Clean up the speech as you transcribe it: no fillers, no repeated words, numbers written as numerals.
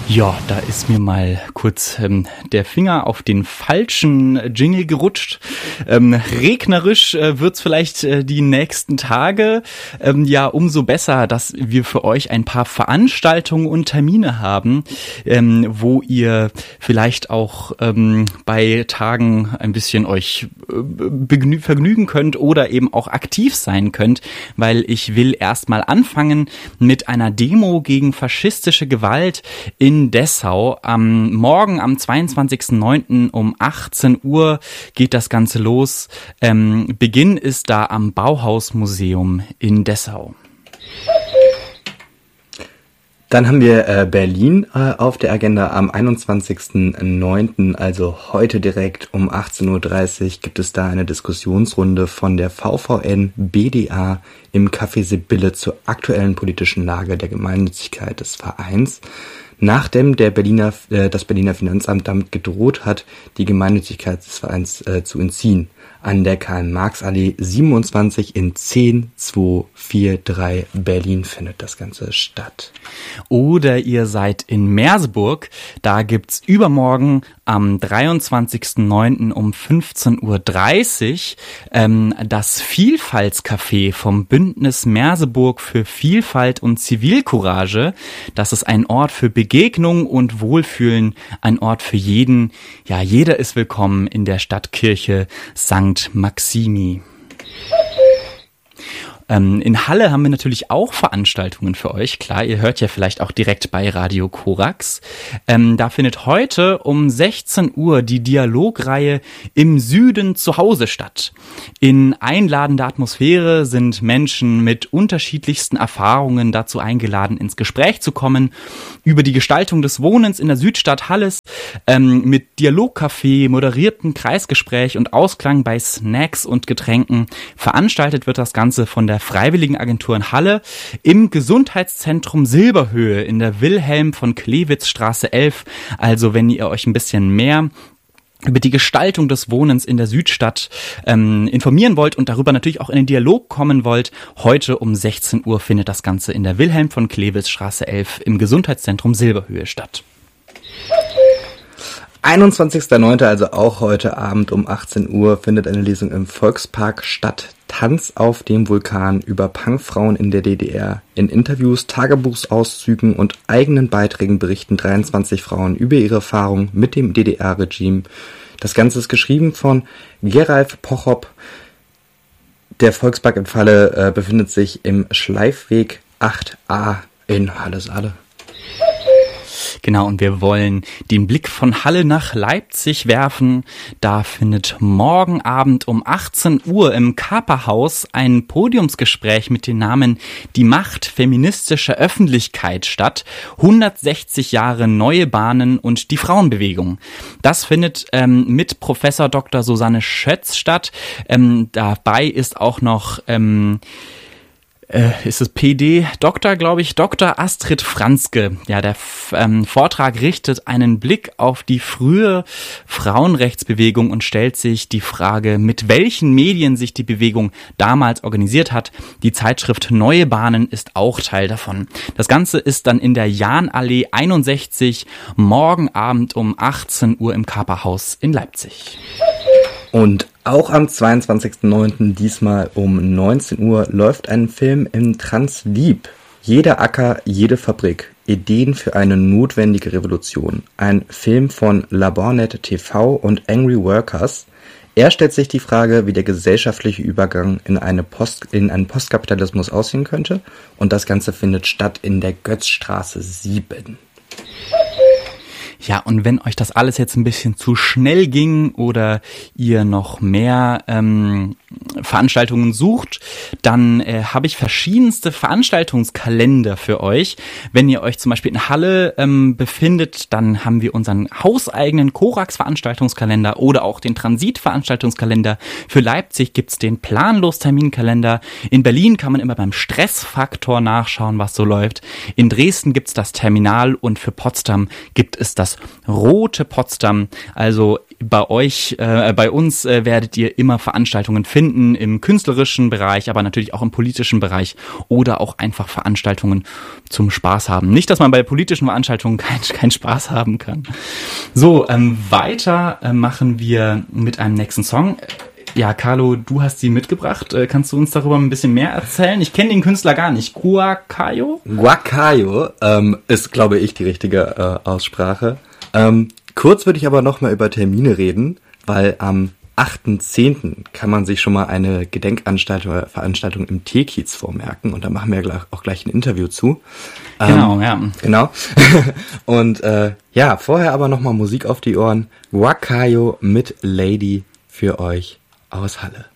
Ja, da ist mir mal kurz der Finger auf den falschen Jingle gerutscht. Regnerisch wird's vielleicht die nächsten Tage. Ja, umso besser, dass wir für euch ein paar Veranstaltungen und Termine haben, wo ihr vielleicht auch bei Tagen ein bisschen euch vergnügen könnt oder eben auch aktiv sein könnt, weil ich will erstmal anfangen mit einer Demo gegen faschistische Gewalt in Dessau. Morgen am 22.09. um 18 Uhr geht das Ganze los. Beginn ist da am Bauhausmuseum in Dessau. Dann haben wir Berlin auf der Agenda am 21.09., also heute direkt um 18.30 Uhr gibt es da eine Diskussionsrunde von der VVN BDA im Café Sibylle zur aktuellen politischen Lage der Gemeinnützigkeit des Vereins. Nachdem das Berliner Finanzamt damit gedroht hat, die Gemeinnützigkeit des Vereins zu entziehen. An der Karl-Marx-Allee 27 in 10243 Berlin findet das Ganze statt. Oder ihr seid in Merseburg, da gibt's übermorgen am 23.09. um 15.30 Uhr das Vielfaltscafé vom Bündnis Merseburg für Vielfalt und Zivilcourage. Das ist ein Ort für Begegnung und Wohlfühlen, ein Ort für jeden. Ja, jeder ist willkommen in der Stadtkirche St. Maximi. In Halle haben wir natürlich auch Veranstaltungen für euch. Klar, ihr hört ja vielleicht auch direkt bei Radio Korax. Da findet heute um 16 Uhr die Dialogreihe Im Süden zu Hause statt. In einladender Atmosphäre sind Menschen mit unterschiedlichsten Erfahrungen dazu eingeladen, ins Gespräch zu kommen über die Gestaltung des Wohnens in der Südstadt Halles, mit Dialogcafé, moderierten Kreisgespräch und Ausklang bei Snacks und Getränken. Veranstaltet wird das Ganze von der Freiwilligenagentur in Halle im Gesundheitszentrum Silberhöhe in der Wilhelm von Klewitz Straße 11. Also wenn ihr euch ein bisschen mehr über die Gestaltung des Wohnens in der Südstadt informieren wollt und darüber natürlich auch in den Dialog kommen wollt, heute um 16 Uhr findet das Ganze in der Wilhelm von Klewitz Straße 11 im Gesundheitszentrum Silberhöhe statt. 21.09., also auch heute Abend um 18 Uhr, findet eine Lesung im Volkspark statt. Tanz auf dem Vulkan über Punkfrauen in der DDR. In Interviews, Tagebuchsauszügen und eigenen Beiträgen berichten 23 Frauen über ihre Erfahrungen mit dem DDR-Regime. Das Ganze ist geschrieben von Geralf Pochop. Der Volkspark in Halle befindet sich im Schleifweg 8a in Halle-Saale. Genau, und wir wollen den Blick von Halle nach Leipzig werfen. Da findet morgen Abend um 18 Uhr im Kaperhaus ein Podiumsgespräch mit dem Namen Die Macht feministischer Öffentlichkeit statt. 160 Jahre neue Bahnen und die Frauenbewegung. Das findet mit Professor Dr. Susanne Schötz statt. Dabei ist auch noch ist es PD, Doktor, glaube ich, Dr. Astrid Franzke. Ja, der Vortrag richtet einen Blick auf die frühe Frauenrechtsbewegung und stellt sich die Frage, mit welchen Medien sich die Bewegung damals organisiert hat. Die Zeitschrift Neue Bahnen ist auch Teil davon. Das Ganze ist dann in der Jahnallee 61 morgen Abend um 18 Uhr im Kaperhaus in Leipzig. Und auch am 22.09. diesmal um 19 Uhr läuft ein Film im Translieb. Jeder Acker, jede Fabrik. Ideen für eine notwendige Revolution. Ein Film von Labornet TV und Angry Workers. Er stellt sich die Frage, wie der gesellschaftliche Übergang in einen Postkapitalismus aussehen könnte. Und das Ganze findet statt in der Götzstraße 7. Ja, und wenn euch das alles jetzt ein bisschen zu schnell ging oder ihr noch mehr Veranstaltungen sucht, dann habe ich verschiedenste Veranstaltungskalender für euch. Wenn ihr euch zum Beispiel in Halle befindet, dann haben wir unseren hauseigenen Korax-Veranstaltungskalender oder auch den Transit-Veranstaltungskalender. Für Leipzig gibt's den Planlos-Terminkalender. In Berlin kann man immer beim Stressfaktor nachschauen, was so läuft. In Dresden gibt's das Terminal und für Potsdam gibt es das Rote Potsdam. Also bei uns werdet ihr immer Veranstaltungen finden im künstlerischen Bereich, aber natürlich auch im politischen Bereich oder auch einfach Veranstaltungen zum Spaß haben. Nicht, dass man bei politischen Veranstaltungen keinen Spaß haben kann. So, weiter machen wir mit einem nächsten Song. Ja, Carlo, du hast sie mitgebracht. Kannst du uns darüber ein bisschen mehr erzählen? Ich kenne den Künstler gar nicht. Guacayo? Guacayo ist, glaube ich, die richtige Aussprache. Kurz würde ich aber noch mal über Termine reden, weil am 8.10. kann man sich schon mal eine Veranstaltung im Teekiez vormerken und da machen wir auch gleich ein Interview zu. Genau, ja. Genau. Und ja, vorher aber noch mal Musik auf die Ohren. Guacayo mit Lady für euch aus Halle.